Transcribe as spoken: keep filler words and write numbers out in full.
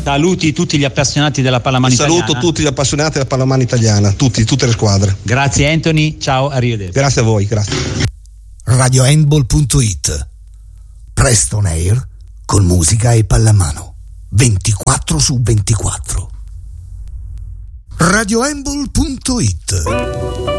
Saluti tutti gli appassionati della pallamano Saluto italiana. tutti gli appassionati della pallamano italiana, tutti, tutte le squadre. Grazie Anthony, ciao, arrivederci. Grazie a voi, grazie. radio handball punto it. Preston Air con musica e pallamano ventiquattro su ventiquattro. radio handball punto it